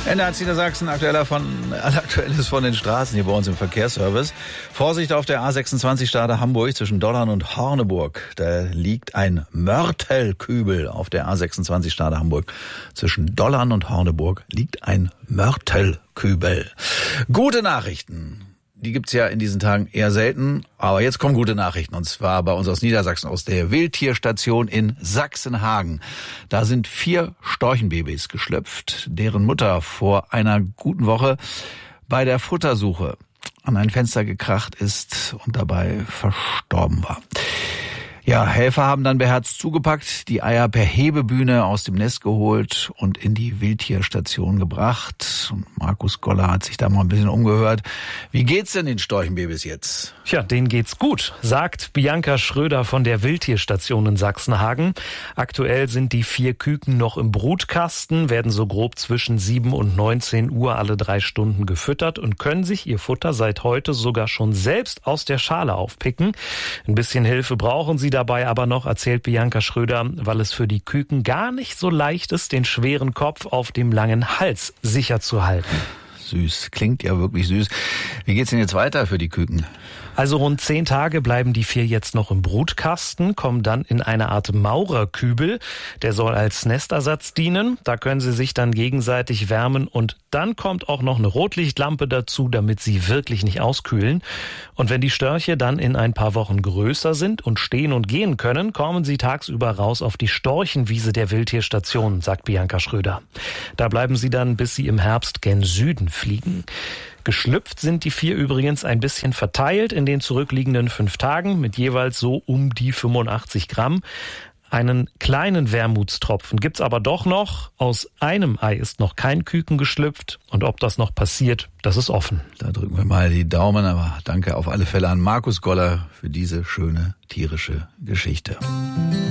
NDR Niedersachsen, Aktuelles von den Straßen hier bei uns im Verkehrsservice. Vorsicht auf der A26 Stade Hamburg zwischen Dollern und Horneburg. Da liegt ein Mörtelkübel auf der A26 Stade Hamburg. Zwischen Dollern und Horneburg liegt ein Mörtelkübel. Gute Nachrichten. Die gibt's ja in diesen Tagen eher selten. Aber jetzt kommen gute Nachrichten. Und zwar bei uns aus Niedersachsen, aus der Wildtierstation in Sachsenhagen. Da sind 4 Storchenbabys geschlüpft, deren Mutter vor einer guten Woche bei der Futtersuche an ein Fenster gekracht ist und dabei verstorben war. Ja, Helfer haben dann beherzt zugepackt, die Eier per Hebebühne aus dem Nest geholt und in die Wildtierstation gebracht. Und Markus Goller hat sich da mal ein bisschen umgehört. Wie geht's denn den Storchenbabys jetzt? Tja, denen geht's gut, sagt Bianca Schröder von der Wildtierstation in Sachsenhagen. Aktuell sind die 4 Küken noch im Brutkasten, werden so grob zwischen 7 und 19 Uhr alle 3 Stunden gefüttert und können sich ihr Futter seit heute sogar schon selbst aus der Schale aufpicken. Ein bisschen Hilfe brauchen sie dabei aber noch, erzählt Bianca Schröder, weil es für die Küken gar nicht so leicht ist, den schweren Kopf auf dem langen Hals sicher zu halten. Süß, klingt ja wirklich süß. Wie geht's denn jetzt weiter für die Küken? Also rund 10 Tage bleiben die 4 jetzt noch im Brutkasten, kommen dann in eine Art Maurerkübel. Der soll als Nestersatz dienen. Da können sie sich dann gegenseitig wärmen und dann kommt auch noch eine Rotlichtlampe dazu, damit sie wirklich nicht auskühlen. Und wenn die Störche dann in ein paar Wochen größer sind und stehen und gehen können, kommen sie tagsüber raus auf die Storchenwiese der Wildtierstation, sagt Bianca Schröder. Da bleiben sie dann, bis sie im Herbst gen Süden fliegen. Geschlüpft sind die 4 übrigens ein bisschen verteilt in den zurückliegenden 5 Tagen mit jeweils so um die 85 Gramm. Einen kleinen Wermutstropfen gibt's aber doch noch. Aus einem Ei ist noch kein Küken geschlüpft. Und ob das noch passiert, das ist offen. Da drücken wir mal die Daumen. Aber danke auf alle Fälle an Markus Goller für diese schöne tierische Geschichte.